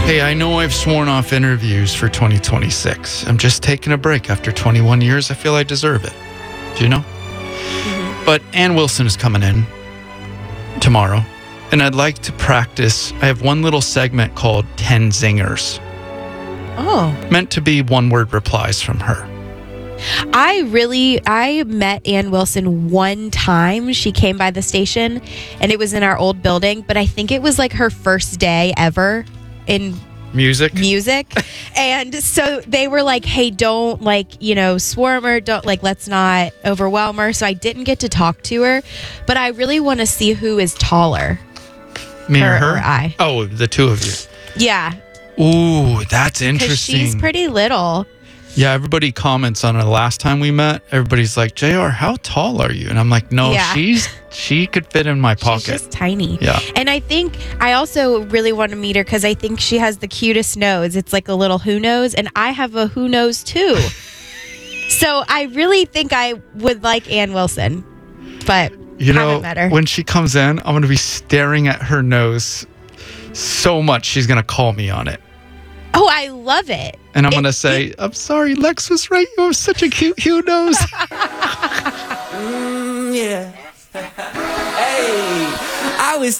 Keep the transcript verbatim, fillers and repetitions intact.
Hey, I know I've sworn off interviews for twenty twenty-six. I'm just taking a break after twenty-one years. I feel I deserve it. Do you know? Mm-hmm. But Ann Wilson is coming in tomorrow, and I'd like to practice. I have one little segment called ten Zingers. Oh. Meant to be one-word replies from her. I really, I met Ann Wilson one time. She came by the station, and it was in our old building, but I think it was like her first day ever in music music and so they were like, hey, don't like, you know, swarm her, don't like, let's not overwhelm her. So I didn't get to talk to her, but I really want to see who is taller, me her or her or I. Oh, the two of you. Yeah, ooh, that's because interesting. she's pretty little. Yeah, everybody comments on it. Last time we met, everybody's like, J R, how tall are you? And I'm like, no, Yeah. she's she could fit in my pocket. She's just tiny. Yeah. And I think I also really want to meet her because I think she has the cutest nose. It's like a little who nose, and I have a who nose too. So I really think I would like Ann Wilson, but you know, haven't met her. When she comes in, I'm going to be staring at her nose so much she's going to call me on it. Oh, I love it. And I'm It- going to say, it- I'm sorry, Lex was right. You have such a cute hue nose. Mm, yeah. Hey, I was